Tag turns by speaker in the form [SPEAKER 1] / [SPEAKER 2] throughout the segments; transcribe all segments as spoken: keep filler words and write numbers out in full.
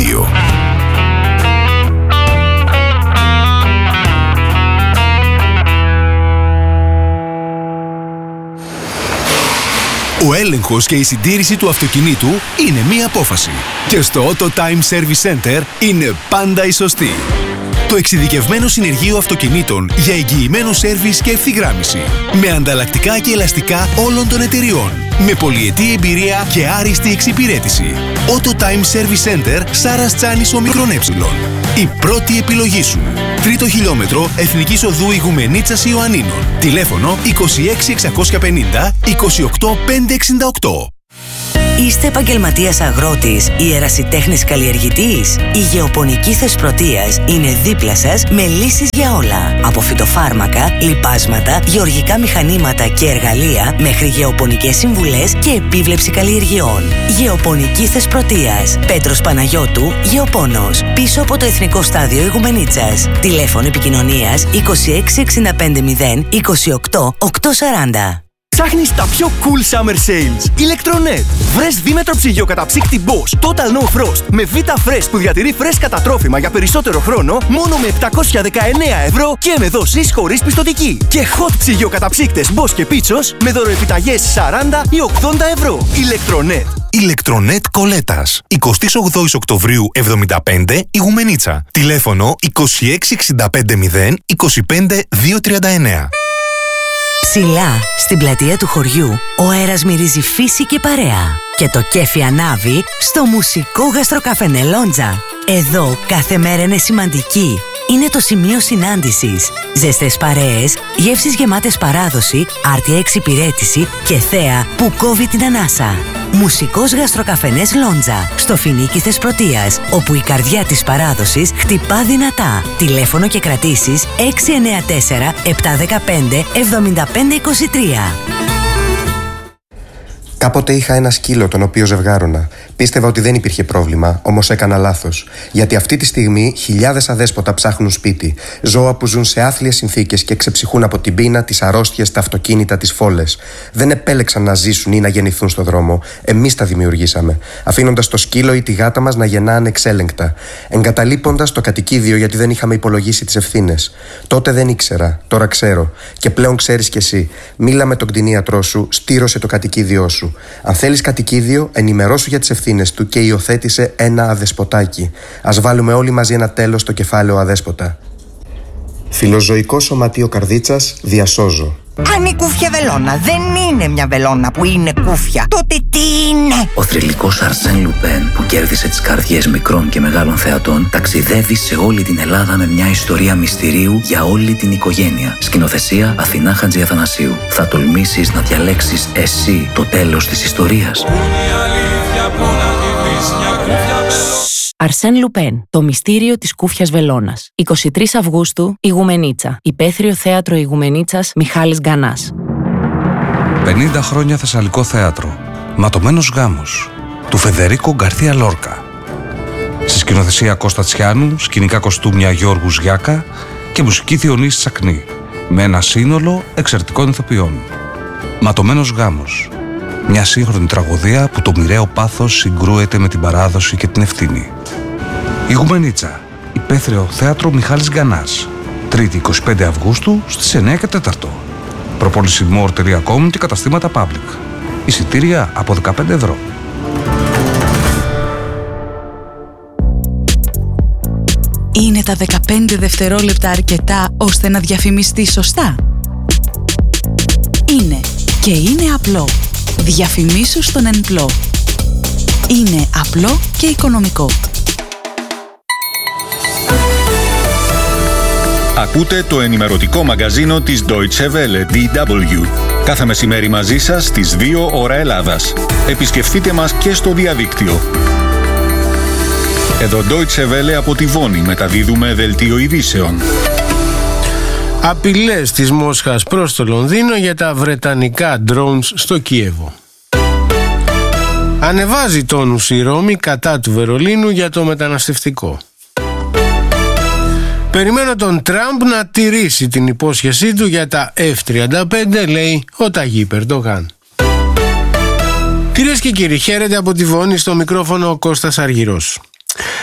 [SPEAKER 1] δύο. Ο έλεγχος και η συντήρηση του αυτοκινήτου είναι μία απόφαση. Και στο Auto Time Service Center είναι πάντα η σωστή. Το εξειδικευμένο συνεργείο αυτοκινήτων για εγγυημένο σέρβις και ευθυγράμμιση. Με ανταλλακτικά και ελαστικά όλων των εταιριών. Με πολυετή εμπειρία και άριστη εξυπηρέτηση. Auto Time Service Center Σάρας Τσάνης Ομικρόν Έψιλον. Η πρώτη επιλογή σου. Τρίτο χιλιόμετρο Εθνικής Οδού Ηγουμενίτσας Ιωαννίνων. Τηλέφωνο είκοσι έξι εξακόσια πενήντα είκοσι οκτώ πεντακόσια εξήντα οκτώ.
[SPEAKER 2] Είστε επαγγελματίας αγρότης ή ερασιτέχνης καλλιεργητής? Η Γεωπονική Θεσπρωτείας είναι δίπλα σας με λύσεις για όλα. Από φυτοφάρμακα, λιπάσματα, γεωργικά μηχανήματα και εργαλεία μέχρι γεωπονικές συμβουλές και επίβλεψη καλλιεργειών. Γεωπονική Θεσπρωτείας. Πέτρος Παναγιώτου, Γεωπόνος. Πίσω από το Εθνικό Στάδιο Ηγουμενίτσας. Τηλέφωνο επικοινωνίας είκοσι έξι εξήντα πέντε μηδέν είκοσι οκτώ οκτακόσια σαράντα.
[SPEAKER 3] Ψάχνεις τα πιο cool summer sales. Electronet. Βρες δίμετρο ψυγείο καταψύκτη Bosch Total No Frost με Vita Fresh που διατηρεί φρέσκα τα τρόφιμα για περισσότερο χρόνο μόνο με επτακόσια δεκαεννέα ευρώ και με δόσεις χωρίς πιστωτική. Και hot ψυγείο καταψύκτες Bosch και Pichos με δωροεπιταγές σαράντα ή ογδόντα ευρώ. Electronet.
[SPEAKER 1] Electronet Κολέτας. εικοστή όγδοη Οκτωβρίου εβδομήντα πέντε Ηγουμενίτσα. Τηλέφωνο είκοσι έξι εξήντα πέντε μηδέν είκοσι πέντε διακόσια τριάντα εννέα.
[SPEAKER 2] Ψηλά, στην πλατεία του χωριού, ο αέρας μυρίζει φύση και παρέα. Και το κέφι ανάβει στο μουσικό γαστροκαφενέ Λόντζα. Εδώ κάθε μέρα είναι σημαντική. Είναι το σημείο συνάντησης. Ζεστές παρέες, γεύσεις γεμάτες παράδοση, άρτια εξυπηρέτηση και θέα που κόβει την ανάσα. Μουσικός γαστροκαφενές Λόντζα, στο Φοινίκι Θεσπρωτείας, όπου η καρδιά της παράδοσης χτυπά δυνατά. Τηλέφωνο και κρατήσεις έξι εννέα τέσσερα επτά ένα πέντε εβδομήντα πέντε είκοσι τρία.
[SPEAKER 4] Κάποτε είχα ένα σκύλο τον οποίο ζευγάρωνα. Πίστευα ότι δεν υπήρχε πρόβλημα, όμως έκανα λάθος. Γιατί αυτή τη στιγμή χιλιάδες αδέσποτα ψάχνουν σπίτι. Ζώα που ζουν σε άθλιες συνθήκες και ξεψυχούν από την πείνα, τις αρρώστιες, τα αυτοκίνητα, τις φόλες. Δεν επέλεξαν να ζήσουν ή να γεννηθούν στον δρόμο. Εμείς τα δημιουργήσαμε. Αφήνοντας το σκύλο ή τη γάτα μας να γεννά ανεξέλεγκτα. Εγκαταλείποντας το κατοικίδιο γιατί δεν είχαμε υπολογίσει τις ευθύνες. Τότε δεν ήξερα, τώρα ξέρω. Και πλέον ξέρεις κι εσύ. Μίλα με τον κτηνίατρό σου, στήρωσε το κατοικίδιό σου. Αν θέλεις κατοικίδιο, ενημερώσου για τις ευθύνες του και υιοθέτησε ένα αδεσποτάκι. Ας βάλουμε όλοι μαζί ένα τέλος στο κεφάλαιο αδέσποτα. Φιλοζωικό Σωματείο Καρδίτσας, διασώζω.
[SPEAKER 5] Αν η κούφια βελόνα δεν είναι μια βελόνα που είναι κούφια, τότε τι είναι?
[SPEAKER 6] Ο θρυλικός Αρσέν Λουπέν, που κέρδισε τις καρδιές μικρών και μεγάλων θεατών, ταξιδεύει σε όλη την Ελλάδα με μια ιστορία μυστηρίου για όλη την οικογένεια. Σκηνοθεσία Αθηνά Χατζιαθανασίου. Θα τολμήσεις να διαλέξεις εσύ το τέλος της ιστορίας?
[SPEAKER 7] Αρσέν Λουπέν, το μυστήριο της κούφιας βελόνας. εικοστή τρίτη Αυγούστου, Ηγουμενίτσα. Υπαίθριο θέατρο Ηγουμενίτσας, Μιχάλης Γκανάς.
[SPEAKER 8] πενήντα χρόνια Θεσσαλικό θέατρο. Ματωμένος γάμος. Του Φεδερίκο Γκαρθία Λόρκα. Στη σκηνοθεσία Κώστα Τσιάνου, σκηνικά κοστούμια Γιώργου Γιάκα και μουσική Διονύση Τσακνή. Με ένα σύνολο εξαιρετικών ηθοποιών. Ματωμένος γάμος. Μια σύγχρονη τραγωδία που το μοιραίο πάθος συγκρούεται με την παράδοση και την ευθύνη. Ηγουμενίτσα. Υπαίθριο θέατρο Μιχάλης Γκανάς. Τρίτη εικοστή πέμπτη Αυγούστου στις εννέα και τέσσερα. Προπόληση more τελεία com και καταστήματα Public. Εισιτήρια από δεκαπέντε ευρώ.
[SPEAKER 9] Είναι τα δεκαπέντε δευτερόλεπτα αρκετά ώστε να διαφημιστεί σωστά? Είναι και είναι απλό. Διαφημίσου στον Ενπλό. Είναι απλό και οικονομικό.
[SPEAKER 10] Ακούτε το ενημερωτικό μαγκαζίνο της Deutsche Welle, ντι ντάμπλιου. Κάθε μεσημέρι μαζί σας στις δύο ώρα Ελλάδας. Επισκεφτείτε μας και στο διαδίκτυο. Εδώ Deutsche Welle από τη Βόνη μεταδίδουμε δελτίο ειδήσεων.
[SPEAKER 11] Απειλές της Μόσχας προς το Λονδίνο για τα βρετανικά drones στο Κίεβο. Ανεβάζει τόνους η Ρώμη κατά του Βερολίνου για το μεταναστευτικό. Περιμένω τον Τραμπ να τηρήσει την υπόσχεσή του για τα εφ τριάντα πέντε, λέει ο Ταγίπ Ερντογάν. Κυρίες και κύριοι, χαίρετε από τη Βόνη, στο μικρόφωνο ο Κώστας Αργυρός.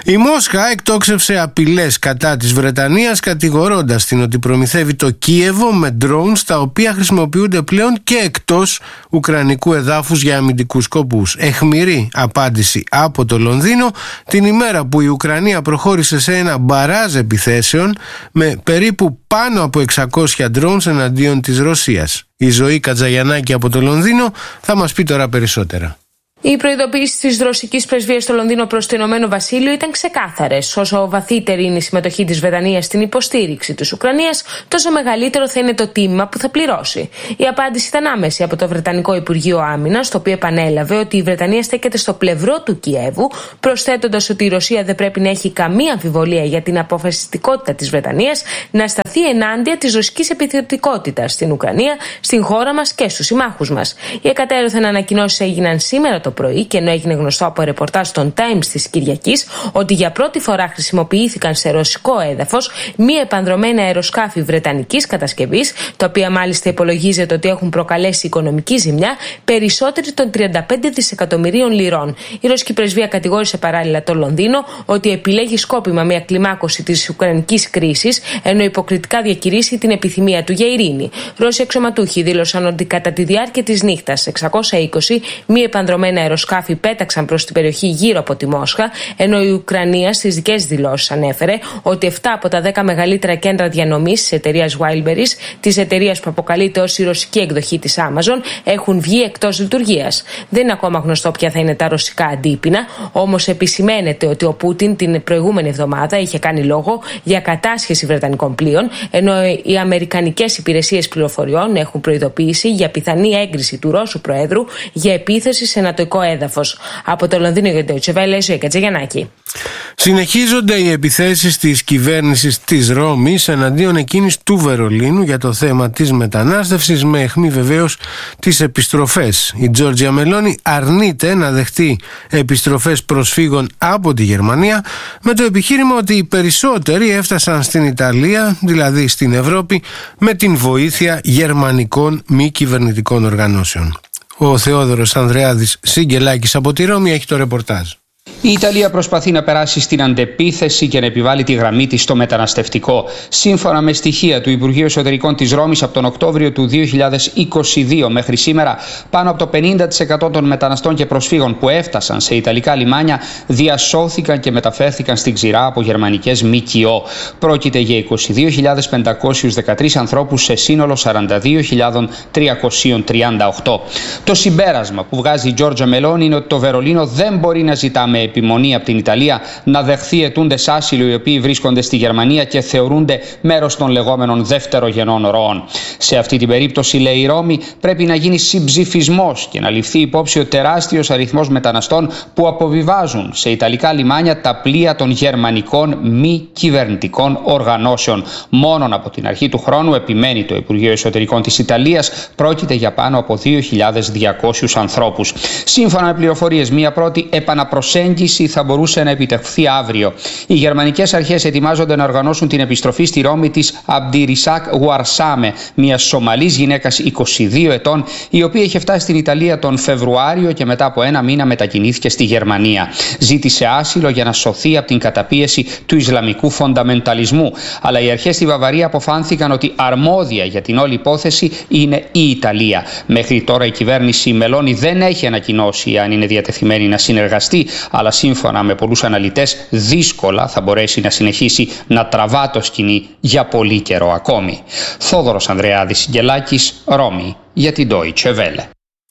[SPEAKER 11] Η Μόσχα εκτόξευσε απειλές κατά της Βρετανίας, κατηγορώντας την ότι προμηθεύει το Κίεβο με drones τα οποία χρησιμοποιούνται πλέον και εκτός ουκρανικού εδάφους για αμυντικούς σκοπούς. Αιχμηρή απάντηση από το Λονδίνο την ημέρα που η Ουκρανία προχώρησε σε ένα μπαράζ επιθέσεων με περίπου πάνω από εξακόσια drones εναντίον της Ρωσίας. Η Ζωή Κατζαγιαννάκη από το Λονδίνο θα μας πει τώρα περισσότερα.
[SPEAKER 12] Οι προειδοποιήσεις της ρωσικής πρεσβείας στο Λονδίνο προς το Ηνωμένο Βασίλειο ήταν ξεκάθαρες. Όσο βαθύτερη είναι η συμμετοχή της Βρετανίας στην υποστήριξη της Ουκρανίας, τόσο μεγαλύτερο θα είναι το τίμημα που θα πληρώσει. Η απάντηση ήταν άμεση από το Βρετανικό Υπουργείο Άμυνας, το οποίο επανέλαβε ότι η Βρετανία στέκεται στο πλευρό του Κιέβου, προσθέτοντας ότι η Ρωσία δεν πρέπει να έχει καμία αμφιβολία για την αποφασιστικότητα της Βρετανίας να σταθεί ενάντια της ρωσικής επιθετικότητας στην Ουκρανία, στην χώρα μας και στους συμμάχους μας. Οι εκατέρωθεν ανακοινώσεις έγιναν σήμερα το πρωί και ενώ έγινε γνωστό από ρεπορτάζ των Times της Κυριακής ότι για πρώτη φορά χρησιμοποιήθηκαν σε ρωσικό έδαφος μη επανδρωμένα αεροσκάφη βρετανικής κατασκευής, τα οποία μάλιστα υπολογίζεται ότι έχουν προκαλέσει οικονομική ζημιά περισσότερη των τριάντα πέντε δισεκατομμυρίων λιρών. Η ρωσική πρεσβεία κατηγόρησε παράλληλα το Λονδίνο ότι επιλέγει σκόπιμα μια κλιμάκωση της ουκρανικής κρίσης, ενώ υποκριτικά διακηρύσει την επιθυμία του για ειρήνη. Ρώσοι αξιωματούχοι δήλωσαν ότι κατά τη διάρκεια της νύχτας εξακόσια είκοσι μη επανδρωμένα αεροσκάφη πέταξαν προς την περιοχή γύρω από τη Μόσχα, ενώ η Ουκρανία στις δικές δηλώσεις ανέφερε ότι επτά από τα δέκα μεγαλύτερα κέντρα διανομής της εταιρείας Wildberries, της εταιρείας που αποκαλείται ως η ρωσική εκδοχή της Amazon, έχουν βγει εκτός λειτουργίας. Δεν είναι ακόμα γνωστό ποια θα είναι τα ρωσικά αντίπεινα, όμως επισημαίνεται ότι ο Πούτιν την προηγούμενη εβδομάδα είχε κάνει λόγο για κατάσχεση βρετανικών πλοίων, ενώ οι αμερικανικές υπηρεσίες πληροφοριών έχουν προειδοποιήσει για πιθανή έγκριση του Ρώσου Προέδρου για επίθεση σε ανατολικό έδαφος. Από το Λονδίνο για το Deutsche Welle, Ζωή Κατζαγιαννάκη.
[SPEAKER 11] Συνεχίζονται οι επιθέσεις της κυβέρνησης της Ρώμης εναντίον εκείνης του Βερολίνου για το θέμα της μετανάστευσης, με αιχμή βεβαίως τις επιστροφές. Η Τζόρτζια Μελόνι αρνείται να δεχτεί επιστροφές προσφύγων από τη Γερμανία, με το επιχείρημα ότι οι περισσότεροι έφτασαν στην Ιταλία, δηλαδή στην Ευρώπη, με την βοήθεια γερμανικών μη κυβερνητικών οργανώσεων. Ο Θεόδωρος Ανδρεάδης Σιγκελάκης από τη Ρώμη έχει το ρεπορτάζ.
[SPEAKER 13] Η Ιταλία προσπαθεί να περάσει στην αντεπίθεση και να επιβάλλει τη γραμμή της στο μεταναστευτικό. Σύμφωνα με στοιχεία του Υπουργείου Εσωτερικών της Ρώμης, από τον Οκτώβριο του δύο χιλιάδες είκοσι δύο μέχρι σήμερα, πάνω από το πενήντα τοις εκατό των μεταναστών και προσφύγων που έφτασαν σε ιταλικά λιμάνια διασώθηκαν και μεταφέρθηκαν στην ξηρά από γερμανικές ΜΚΟ. Πρόκειται για είκοσι δύο χιλιάδες πεντακόσιους δεκατρείς ανθρώπους σε σύνολο σαράντα δύο χιλιάδες τριακόσιες τριάντα οκτώ. Το συμπέρασμα που βγάζει η Τζόρτζα Μελόνι είναι ότι το Βερολίνο δεν μπορεί να ζητά με επιμονή από την Ιταλία να δεχθεί αιτούντες άσυλο οι οποίοι βρίσκονται στη Γερμανία και θεωρούνται μέρος των λεγόμενων δευτερογενών ροών. Σε αυτή την περίπτωση, λέει η Ρώμη, πρέπει να γίνει συμψηφισμός και να ληφθεί υπόψη ο τεράστιος αριθμός μεταναστών που αποβιβάζουν σε ιταλικά λιμάνια τα πλοία των γερμανικών μη κυβερνητικών οργανώσεων. Μόνον από την αρχή του χρόνου, επιμένει το Υπουργείο Εσωτερικών της Ιταλίας, πρόκειται για πάνω από δύο χιλιάδες διακόσιους ανθρώπους. Σύμφωνα με πληροφορίες, μία πρώτη επαναπροσέγγιση θα μπορούσε να επιτευχθεί αύριο. Οι γερμανικές αρχές ετοιμάζονται να οργανώσουν την επιστροφή στη Ρώμη της Αμπντιρισάκ Γουαρσάμε, μια Σομαλής γυναίκας είκοσι δύο ετών, η οποία είχε φτάσει στην Ιταλία τον Φεβρουάριο και μετά από ένα μήνα μετακινήθηκε στη Γερμανία. Ζήτησε άσυλο για να σωθεί από την καταπίεση του Ισλαμικού φονταμενταλισμού. Αλλά οι αρχές στη Βαβαρία αποφάνθηκαν ότι αρμόδια για την όλη υπόθεση είναι η Ιταλία. Μέχρι τώρα η κυβέρνηση Μελόνι δεν έχει ανακοινώσει αν είναι διατεθειμένη να συνεργαστεί, αλλά σύμφωνα με πολλούς αναλυτές δύσκολα θα μπορέσει να συνεχίσει να τραβά το σκηνή για πολύ καιρό ακόμη. Θόδωρος Ανδρεάδης Σιγκελάκης, Ρώμη, για την Deutsche Welle.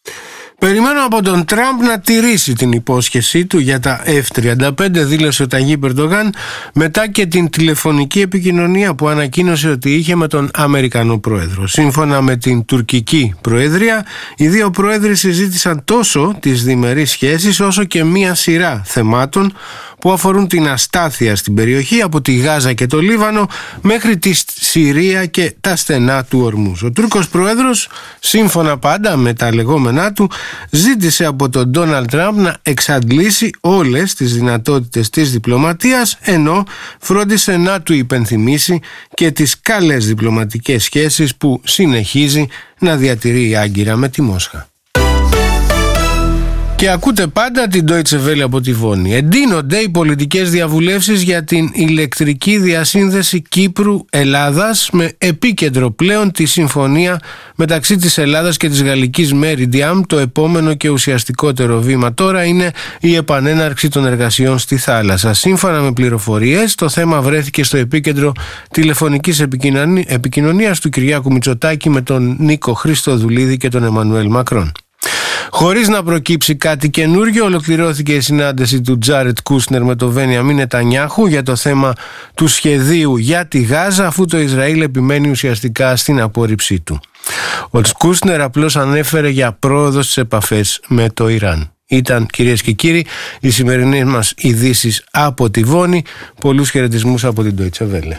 [SPEAKER 11] Περιμένω από τον Τραμπ να τηρήσει την υπόσχεσή του για τα εφ τριάντα πέντε, δήλωσε ο Ταγίπ Ερντογάν, μετά και την τηλεφωνική επικοινωνία που ανακοίνωσε ότι είχε με τον Αμερικανό πρόεδρο. Σύμφωνα με την τουρκική προεδρία, οι δύο πρόεδροι συζήτησαν τόσο τις διμερείς σχέσεις όσο και μία σειρά θεμάτων που αφορούν την αστάθεια στην περιοχή, από τη Γάζα και το Λίβανο μέχρι τη Συρία και τα στενά του Ορμούς. Ο Τούρκος πρόεδρος, σύμφωνα πάντα με τα λεγόμενά του, ζήτησε από τον Ντόναλντ Τραμπ να εξαντλήσει όλες τις δυνατότητες της διπλωματίας, ενώ φρόντισε να του υπενθυμίσει και τις καλές διπλωματικές σχέσεις που συνεχίζει να διατηρεί η Άγκυρα με τη Μόσχα. Και ακούτε πάντα την Deutsche Welle από τη Βόνη. Εντείνονται οι πολιτικές διαβουλεύσεις για την ηλεκτρική διασύνδεση Κύπρου-Ελλάδας, με επίκεντρο πλέον τη συμφωνία μεταξύ της Ελλάδας και της γαλλικής Meridiam. Το επόμενο και ουσιαστικότερο βήμα τώρα είναι η επανέναρξη των εργασιών στη θάλασσα. Σύμφωνα με πληροφορίες, το θέμα βρέθηκε στο επίκεντρο τηλεφωνικής επικοινωνίας του Κυριάκου Μητσοτάκη με τον Νίκο Χριστοδουλίδη και τον Εμμανουέλ Μακρόν. Χωρίς να προκύψει κάτι καινούργιο, ολοκληρώθηκε η συνάντηση του Τζάρετ Κούσνερ με τον Βένιαμιν Νετανιάχου για το θέμα του σχεδίου για τη Γάζα, αφού το Ισραήλ επιμένει ουσιαστικά στην απόρριψή του. Ο Κούσνερ απλώς ανέφερε για πρόοδο στις επαφές με το Ιράν. Ήταν, κυρίες και κύριοι, οι σημερινές μας ειδήσεις από τη Βόνη. Πολλούς χαιρετισμούς από την Deutsche Welle.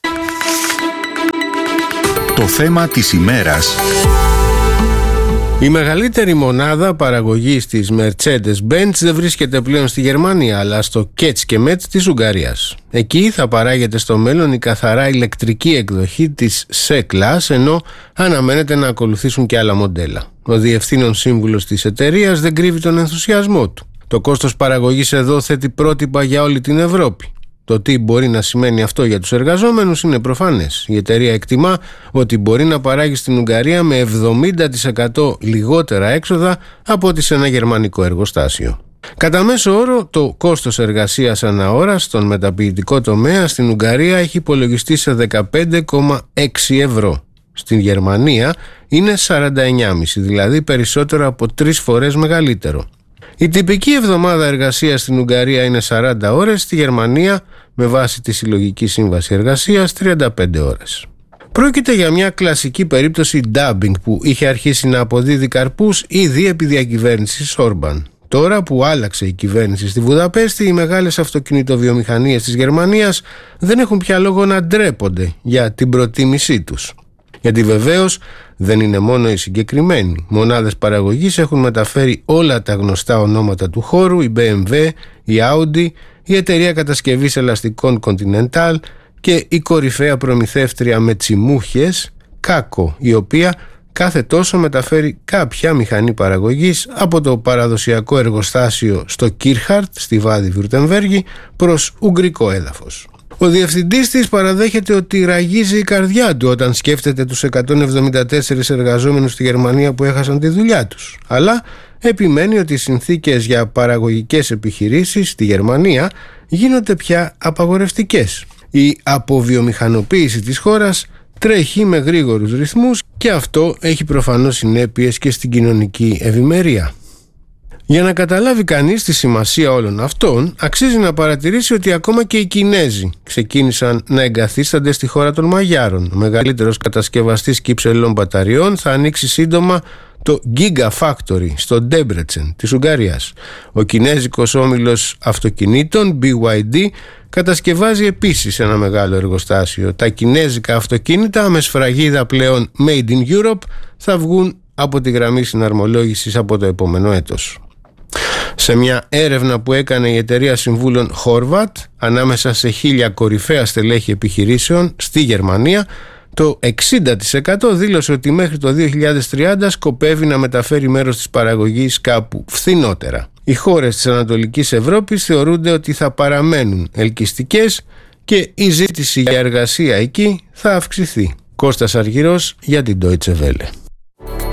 [SPEAKER 10] Το θέμα της ημέρας.
[SPEAKER 11] Η μεγαλύτερη μονάδα παραγωγής της Mercedes-Benz δεν βρίσκεται πλέον στη Γερμανία, αλλά στο Kecskemét της Ουγγαρίας. Εκεί θα παράγεται στο μέλλον η καθαρά ηλεκτρική εκδοχή της C-Class, ενώ αναμένεται να ακολουθήσουν και άλλα μοντέλα. Ο διευθύνων σύμβουλος της εταιρείας δεν κρύβει τον ενθουσιασμό του. Το κόστος παραγωγής εδώ θέτει πρότυπα για όλη την Ευρώπη. Το τι μπορεί να σημαίνει αυτό για τους εργαζόμενους είναι προφανές. Η εταιρεία εκτιμά ότι μπορεί να παράγει στην Ουγγαρία με εβδομήντα τοις εκατό λιγότερα έξοδα από ότι σε ένα γερμανικό εργοστάσιο. Κατά μέσο όρο, το κόστος εργασίας ανά ώρα στον μεταποιητικό τομέα στην Ουγγαρία έχει υπολογιστεί σε δεκαπέντε κόμμα έξι ευρώ. Στην Γερμανία είναι σαράντα εννιά κόμμα πέντε, δηλαδή περισσότερο από τρεις φορές μεγαλύτερο. Η τυπική εβδομάδα εργασίας στην Ουγγαρία είναι σαράντα ώρες, στη Γερμανία με βάση τη Συλλογική Σύμβαση Εργασίας τριάντα πέντε ώρες. Πρόκειται για μια κλασική περίπτωση dumping που είχε αρχίσει να αποδίδει καρπούς ήδη επί διακυβέρνησης Όρμπαν. Τώρα που άλλαξε η κυβέρνηση στη Βουδαπέστη, οι μεγάλες αυτοκινητοβιομηχανίες της Γερμανίας δεν έχουν πια λόγο να ντρέπονται για την προτίμησή τους. Γιατί βεβαίως δεν είναι μόνο οι συγκεκριμένοι. Μονάδες παραγωγής έχουν μεταφέρει όλα τα γνωστά ονόματα του χώρου, η μπι εμ ντάμπλιου, η Audi, η εταιρεία κατασκευής ελαστικών Continental και η κορυφαία προμηθεύτρια με τσιμούχες, Κάκο, η οποία κάθε τόσο μεταφέρει κάποια μηχανή παραγωγής από το παραδοσιακό εργοστάσιο στο Κίρχαρτ στη Βάδη Βιουρτεμβέργη προς ουγγρικό έδαφος. Ο διευθυντής της παραδέχεται ότι ραγίζει η καρδιά του όταν σκέφτεται τους εκατόν εβδομήντα τέσσερις εργαζόμενους στη Γερμανία που έχασαν τη δουλειά τους. Αλλά επιμένει ότι οι συνθήκες για παραγωγικές επιχειρήσεις στη Γερμανία γίνονται πια απαγορευτικές. Η αποβιομηχανοποίηση της χώρας τρέχει με γρήγορους ρυθμούς και αυτό έχει προφανώς συνέπειες και στην κοινωνική ευημερία. Για να καταλάβει κανείς τη σημασία όλων αυτών, αξίζει να παρατηρήσει ότι ακόμα και οι Κινέζοι ξεκίνησαν να εγκαθίστανται στη χώρα των Μαγιάρων. Ο μεγαλύτερος κατασκευαστής κυψελών μπαταριών θα ανοίξει σύντομα το Gigafactory στο Ντέμπρετσεν της Ουγγαρίας. Ο κινέζικος όμιλος αυτοκινήτων μπι γουάι ντι κατασκευάζει επίσης ένα μεγάλο εργοστάσιο. Τα κινέζικα αυτοκίνητα με σφραγίδα πλέον Made in Europe θα βγουν από τη γραμμή συναρμολόγησης από το επόμενο έτος. Σε μια έρευνα που έκανε η εταιρεία συμβούλων Horvat ανάμεσα σε χίλια κορυφαία στελέχη επιχειρήσεων στη Γερμανία, το εξήντα τοις εκατό δήλωσε ότι μέχρι το δύο χιλιάδες τριάντα σκοπεύει να μεταφέρει μέρος της παραγωγής κάπου φθηνότερα. Οι χώρες της Ανατολικής Ευρώπης θεωρούνται ότι θα παραμένουν ελκυστικές και η ζήτηση για εργασία εκεί θα αυξηθεί. Κώστας Αργυρός για την Deutsche Welle.